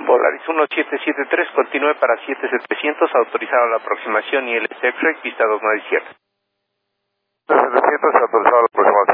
Volaris 1773, continúe para 7700, autorizado la aproximación y el X-Ray, pista 297. 700, autorizado la aproximación.